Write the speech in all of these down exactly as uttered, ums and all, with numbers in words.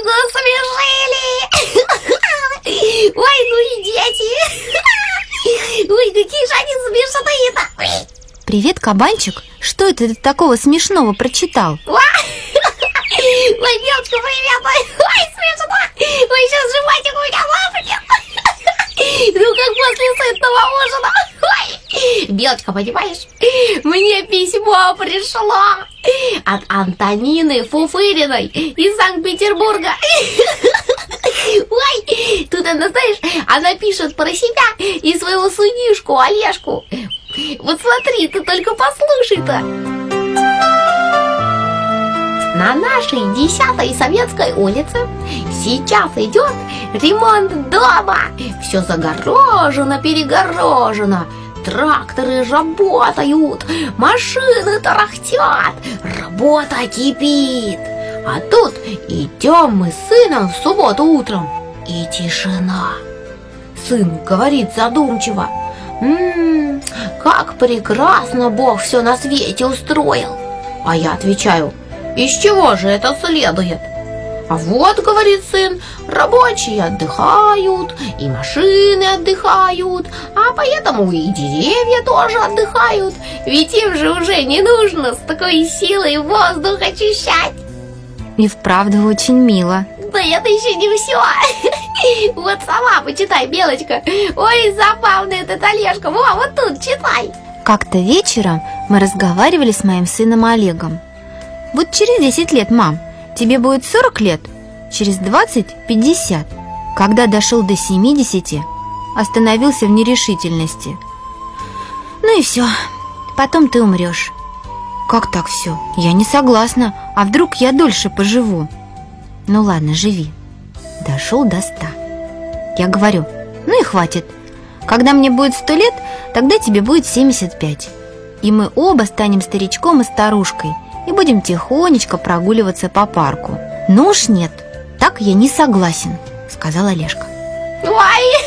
насмешили! Ой, ну и дети! Ой, какие же они смешные-то! Привет, кабанчик! Что это ты такого смешного прочитал? Ой, Белочка, привет! Ой, смешно! Ой, сейчас животик у меня лопнет! Ну, как после сытного ужина! Ой. Белочка, понимаешь, мне письмо пришло от Антонины Фуфыриной из Санкт-Петербурга. Ой, тут она, знаешь, она пишет про себя и своего сынишку Олежку. Вот смотри, ты только послушай-то. На нашей десятой Советской улице сейчас идет ремонт дома. Все загорожено, перегорожено. Тракторы работают, машины тарахтят, работа кипит. А тут идем мы с сыном в субботу утром, и тишина. Сын говорит задумчиво: «М-м, как прекрасно Бог все на свете устроил». А я отвечаю: «Из чего же это следует?» «А вот, — говорит сын, — рабочие отдыхают, и машины отдыхают, а поэтому и деревья тоже отдыхают, ведь им же уже не нужно с такой силой воздух очищать». И вправду очень мило. Да это еще не все. Вот сама почитай, Белочка. Ой, забавный этот Олежка. Во, вот тут читай. Как-то вечером мы разговаривали с моим сыном Олегом. Вот через десять лет, мам, тебе будет сорок лет, через двадцать – пятьдесят. Когда дошел до семидесяти, остановился в нерешительности. Ну и все, потом ты умрешь. Как так все? Я не согласна. А вдруг я дольше поживу? Ну ладно, живи. Дошел до ста. Я говорю: ну и хватит. Когда мне будет сто лет, тогда тебе будет семьдесят пять. И мы оба станем старичком и старушкой и будем тихонечко прогуливаться по парку. Ну уж нет, так я не согласен, сказал Олежка. Ой,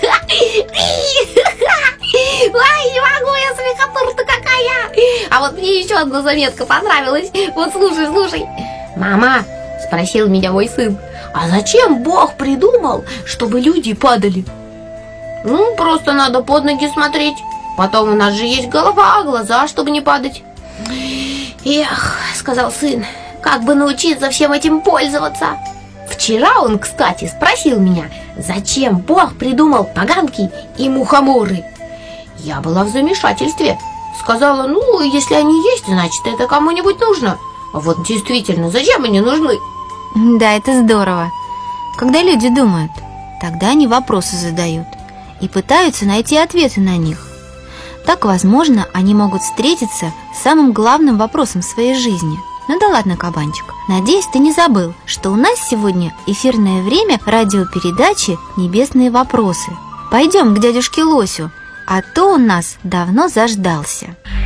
ой, не могу я, смехотура-то какая. А вот мне еще одна заметка понравилась. Вот слушай, слушай. Мама, спросил меня мой сын, а зачем Бог придумал, чтобы люди падали? Ну, просто надо под ноги смотреть. Потом у нас же есть голова, глаза, чтобы не падать. Эх, сказал сын, как бы научиться всем этим пользоваться. Вчера он, кстати, спросил меня, зачем Бог придумал поганки и мухоморы. Я была в замешательстве. Сказала: ну, если они есть, значит, это кому-нибудь нужно. А вот действительно, зачем они нужны? Да, это здорово. Когда люди думают, тогда они вопросы задают и пытаются найти ответы на них. Так, возможно, они могут встретиться с самым главным вопросом в своей жизни. Ну да ладно, кабанчик. Надеюсь, ты не забыл, что у нас сегодня эфирное время радиопередачи «Небесные вопросы». Пойдем к дядюшке Лосю, а то он нас давно заждался.